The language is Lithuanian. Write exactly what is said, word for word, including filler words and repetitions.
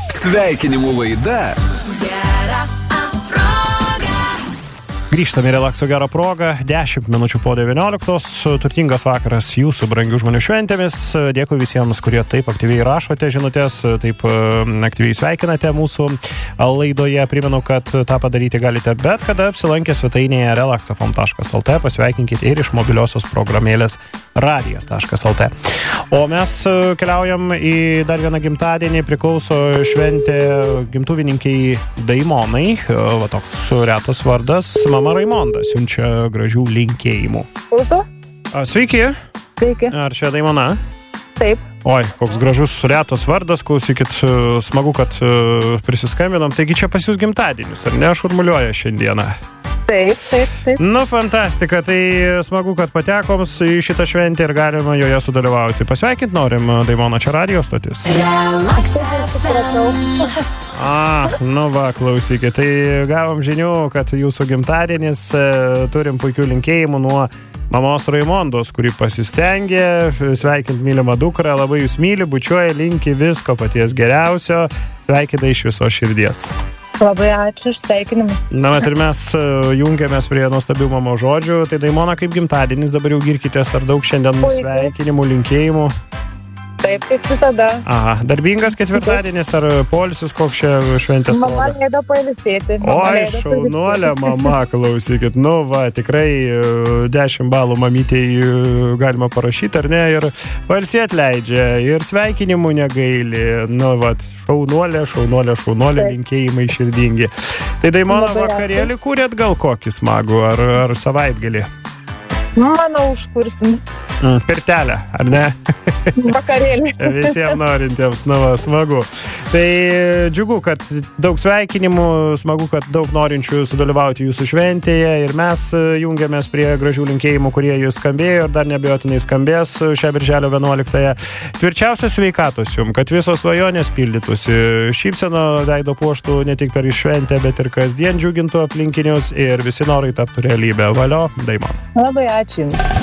Sveikinimų laida. Gera proga. Grįžtame į Relakso gerą progą, dešimt minučių po devynioliktos, turtingas vakaras jūsų brangių žmonių šventėmis. Dėkui visiems, kurie taip aktyviai rašote žinutės, taip aktyviai sveikinate mūsų laidoje. Primenu, kad tą padaryti galite bet kada apsilankę svetainėje relaxafm taškas lt, pasveikinkite ir iš mobiliosios programėlės radijas taškas lt. O mes keliaujam į dar vieną gimtadienį, priklauso šventė gimtuvininkiai Daimonai, va toks retas vardas. Mama Raimonda siunčia gražių linkėjimų. Klauso? A, sveiki. Sveiki. Ar čia Daimona? Taip. Oi, koks gražus retas vardas, klausykit, smagu, kad prisiskambinom. Taigi čia pas jūs gimtadienis, ar ne, šurmuliuoja šiandieną? Taip, taip, taip. Nu, fantastika, tai smagu, kad patekom į šitą šventę ir galima joje sudalyvauti. Pasveikint norim, Daimona, čia radio stotis. Relax F M. A, nu va, klausykit, tai gavom žinių, kad jūsų gimtadienis, turim puikių linkėjimų nuo mamos Raimondos, kuri pasistengė, sveikint mylimą dukrą, labai jūs myli, bučiuoja, linki visko paties geriausio, sveikina iš viso širdies. Labai ačiū už sveikinimus. Na, bet ir mes jungiamės prie nuostabių mamos žodžių, tai Daimona, kaip gimtadienis, dabar jau girkitės, ar daug šiandien sveikinimų, linkėjimų? Taip, kaip visada. Aha, darbingas ketvirtadienis ar poilsis, koks čia šventės proga? Mama leido pailsėti. Oi, šaunuolė mama, klausykit, nu va, tikrai dešimt balų mamytei galima parašyti, ar ne, ir pailsėt leidžia, ir sveikinimų negaili, nu va, šaunuolė, šaunuolė, šaunuolė, linkėjimai širdingi. Tai Daimona, vakarėlį kūrėt gal kokį smagų, ar, ar savaitgalį? Manau, užkursim. Mm, pirtelę, ar ne? Vakarėlį. Visiems norintiems, nu va, smagu. Tai džiugu, kad daug sveikinimų, smagu, kad daug norinčių sudalyvauti jūsų šventėje ir mes jungiamės prie gražių linkėjimų, kurie jūs skambėjo ir dar neabejotinai skambės šią birželio vienuoliktąją. Tvirčiausios sveikatos jums, kad visos svajonės pildytųsi, šypseno veido puoštų ne tik per šventę, bet ir kasdien džiugintų aplinkinius ir visi norai taptų realybę. Valio, Daimon. Labai ačiū jums.